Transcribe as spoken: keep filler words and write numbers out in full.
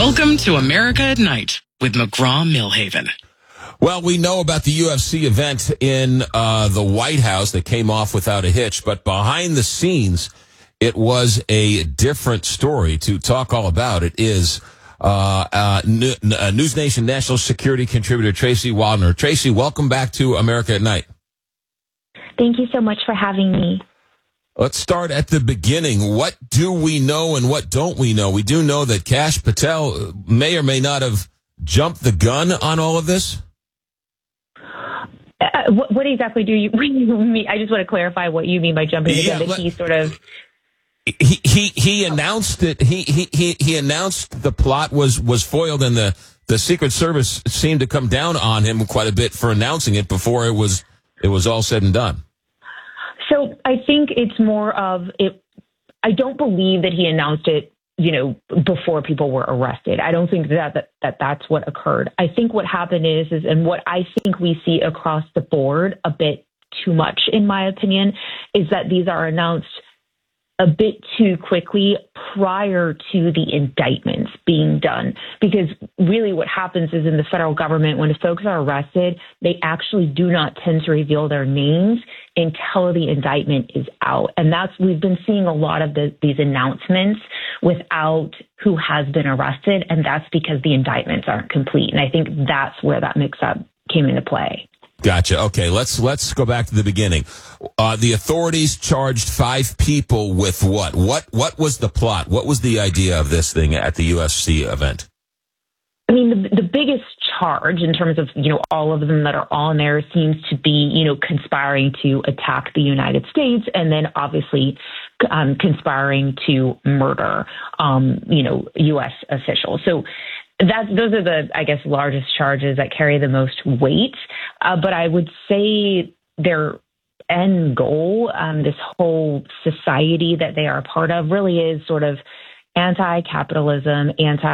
Welcome to America at Night with McGraw-Milhaven. Well, we know about the U F C event in uh, the White House that came off without a hitch, but behind the scenes, it was a different story. To talk all about it is uh, uh, News Nation national security contributor Tracy Waldner. Tracy, welcome back to America at Night. Thank you so much for having me. Let's start at the beginning. What do we know and what don't we know? We do know that Kash Patel may or may not have jumped the gun on all of this. Uh, what, what exactly do you, what do you mean? I just want to clarify what you mean by jumping the yeah, gun. That he sort of he he he announced it. He he he he announced the plot was was foiled, and the the Secret Service seemed to come down on him quite a bit for announcing it before it was it was all said and done. So I think it's more of it. I don't believe that he announced it, you know, before people were arrested. I don't think that, that, that that's what occurred. I think what happened is, is, and what I think we see across the board a bit too much, in my opinion, is that these are announced a bit too quickly prior to the indictments being done. Because really what happens is in the federal government, when folks are arrested, they actually do not tend to reveal their names until the indictment is out. And that's, we've been seeing a lot of the, these announcements without who has been arrested. And that's because the indictments aren't complete. And I think that's where that mix up came into play. Gotcha. Okay, let's let's go back to the beginning. Uh, the authorities charged five people with what? What what was the plot? What was the idea of this thing at the U F C event? I mean, the, the biggest charge in terms of, you know, all of them that are on there seems to be, you know, conspiring to attack the United States and then obviously um, conspiring to murder, um, you know, U S officials. So That, those are the, I guess, largest charges that carry the most weight. Uh, but I would say their end goal, um, this whole society that they are a part of, really is sort of anti-capitalism, anti